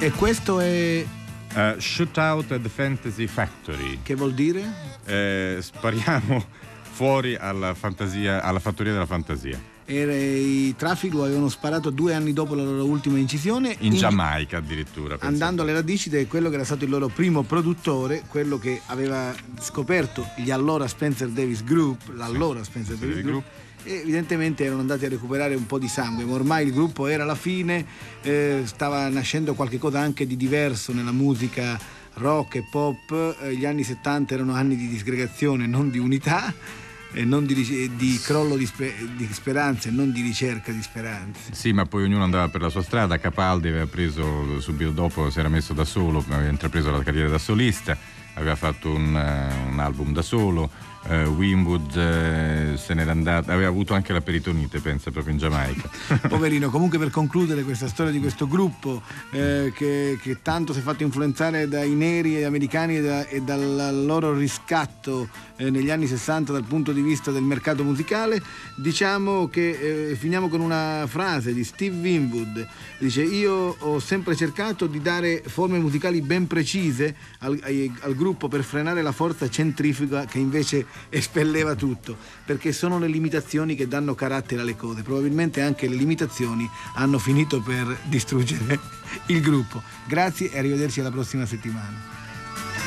E questo è Shootout at the Fantasy Factory. Che vuol dire? Spariamo fuori alla fattoria della fantasia. I Traffic lo avevano sparato 2 anni dopo la loro ultima incisione in Giamaica addirittura, andando alle radici di quello che era stato il loro primo produttore, quello che aveva scoperto gli allora Spencer Davis Group, Spencer Davis Group, e evidentemente erano andati a recuperare un po' di sangue, ma ormai il gruppo era alla fine, stava nascendo qualche cosa anche di diverso nella musica rock e pop. Gli anni 70 erano anni di disgregazione, non di unità, e non di crollo di speranze, non di ricerca di speranze. Sì, ma poi ognuno andava per la sua strada. Capaldi aveva preso subito dopo, si era messo da solo, aveva intrapreso la carriera da solista, aveva fatto un album da solo. Winwood se n'era andato, aveva avuto anche la peritonite, pensa, proprio in Giamaica. Poverino. Comunque, per concludere questa storia di questo gruppo che tanto si è fatto influenzare dai neri e americani e dal loro riscatto negli anni 60 dal punto di vista del mercato musicale, diciamo che finiamo con una frase di Steve Winwood. Dice: io ho sempre cercato di dare forme musicali ben precise al gruppo per frenare la forza centrifuga che invece espelleva tutto, perché sono le limitazioni che danno carattere alle cose. Probabilmente anche le limitazioni hanno finito per distruggere il gruppo. Grazie e arrivederci alla prossima settimana.